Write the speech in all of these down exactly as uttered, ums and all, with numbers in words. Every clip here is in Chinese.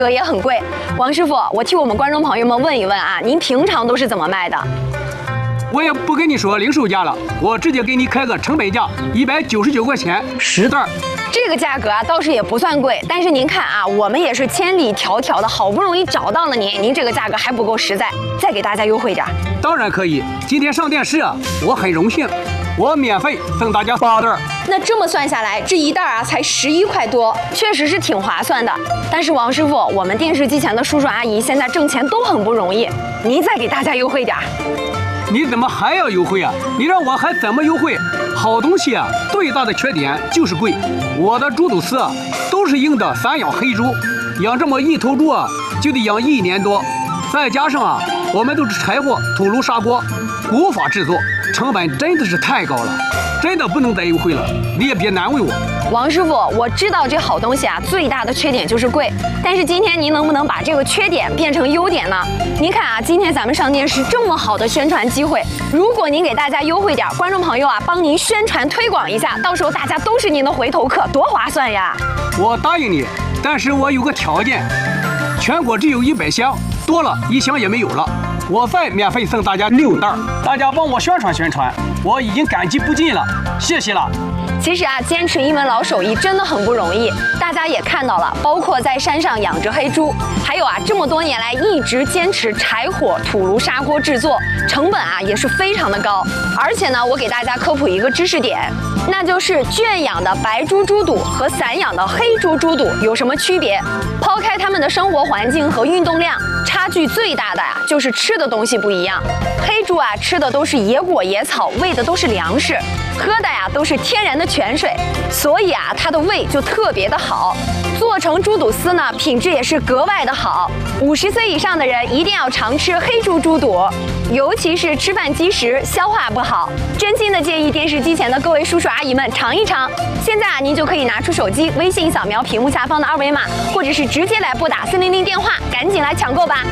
这个也很贵。王师傅，我替我们观众朋友们问一问啊，您平常都是怎么卖的？ 我也不跟你说零售价了，我直接给你开个成本价，一百九十九块钱十袋。 这个价格啊，倒是也不算贵，但是您看啊，我们也是千里迢迢的，好不容易找到了您，您这个价格还不够实在，再给大家优惠点。 当然可以，今天上电视啊，我很荣幸，我免费送大家八袋。 那这么算下来，这一袋啊才十一块多，确实是挺划算的。但是王师傅，我们电视机前的叔叔阿姨现在挣钱都很不容易，您再给大家优惠点。 你怎么还要优惠啊？你让我还怎么优惠？好东西啊，最大的缺点就是贵。我的猪肚丝啊，都是用的散养黑猪，养这么一头猪啊，就得养一年多。再加上啊，我们都是柴火土炉砂锅，无法制作，成本真的是太高了，真的不能再优惠了。你也别难为我。 王师傅，我知道这好东西啊，最大的缺点就是贵。但是今天您能不能把这个缺点变成优点呢？您看啊，今天咱们上电视这么好的宣传机会，如果您给大家优惠点，观众朋友啊，帮您宣传推广一下，到时候大家都是您的回头客，多划算呀！ 我答应你，但是我有个条件，全国只有一百箱，多了一箱也没有了。我再免费送大家六袋，大家帮我宣传宣传，我已经感激不尽了，谢谢了。 其实啊，坚持一门老手艺真的很不容易。大家也看到了，包括在山上养着黑猪，还有啊，这么多年来一直坚持柴火土炉砂锅制作，成本啊也是非常的高。而且呢，我给大家科普一个知识点，那就是圈养的白猪猪肚和散养的黑猪猪肚有什么区别？抛开它们的生活环境和运动量，差距最大的呀、啊、就是吃的东西不一样。黑猪啊吃的都是野果野草，喂的都是粮食，喝的呀都是天然的泉水，所以啊它的胃就特别的好。做成猪肚丝呢，品质也是格外的好。五十岁以上的人一定要常吃黑猪猪肚，尤其是吃饭积食、消化不好。真心的建议电视机前的各位叔叔阿姨们尝一尝。现在啊，您就可以拿出手机，微信扫描屏幕下方的二维码，或者是直接来拨打四零零电话，赶紧来抢购吧。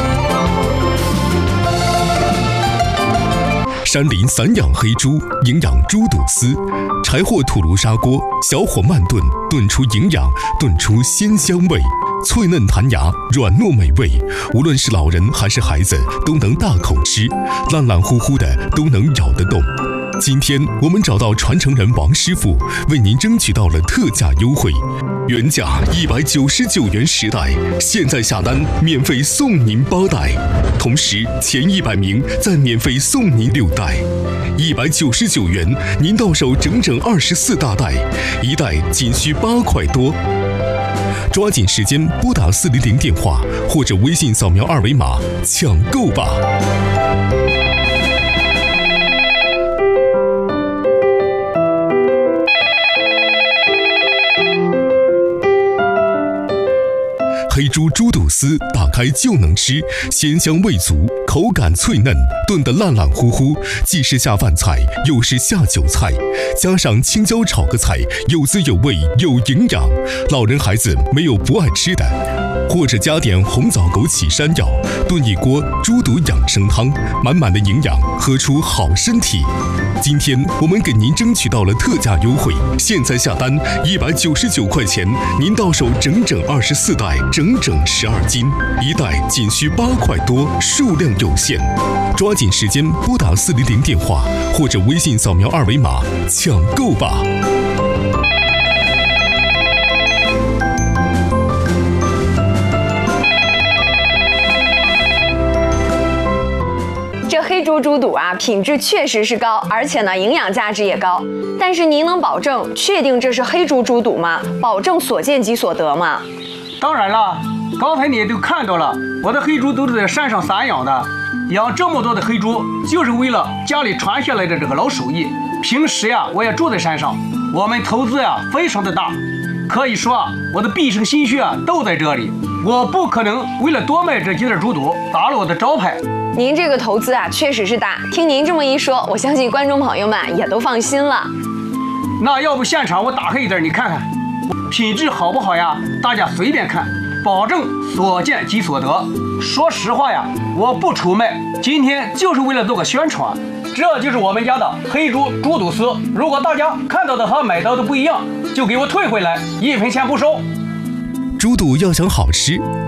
山林散养黑猪，营养猪肚丝，柴火土炉砂锅，小火慢炖，炖出营养，炖出鲜香味，脆嫩弹牙，软糯美味，无论是老人还是孩子都能大口吃，烂烂乎乎的都能咬得动。今天我们找到传承人王师傅，为您争取到了特价优惠，原价一百九十九元十袋，现在下单免费送您八袋，同时前一百名再免费送您六袋，一百九十九元您到手整整二十四大袋，一袋仅需八块多。抓紧时间拨打四零零电话或者微信扫描二维码抢购吧。黑猪猪肚丝打开就能吃，鲜香味足，口感脆嫩，炖得烂烂乎乎，既是下饭菜，又是下酒菜，加上青椒炒个菜，有滋有味，有营养，老人孩子没有不爱吃的。或者加点红枣枸杞山药，炖一锅猪肚养生汤，满满的营养，喝出好身体。今天我们给您争取到了特价优惠，现在下单一百九十九块钱，您到手整整二十四袋，整整十二斤，一袋仅需八块多，数量有限，抓紧时间拨打四零零电话或者微信扫描二维码抢购吧。 这黑猪猪肚啊，品质确实是高，而且呢，营养价值也高。但是您能保证确定这是黑猪猪肚吗？保证所见即所得吗？ 当然了，刚才你也都看到了，我的黑猪都是在山上散养的，养这么多的黑猪，就是为了家里传下来的这个老手艺。平时呀，我也住在山上，我们投资呀非常的大，可以说啊，我的毕生心血啊都在这里。我不可能为了多卖这几袋猪肚，砸了我的招牌。 您这个投资啊，确实是大。听您这么一说，我相信观众朋友们也都放心了。 那要不现场我打开一袋，你看看，品质好不好呀？大家随便看，保证所见即所得。说实话呀，我不出卖，今天就是为了做个宣传。这就是我们家的黑猪猪肚丝。如果大家看到的和买到的不一样，就给我退回来，一分钱不收。 猪肚要想好吃，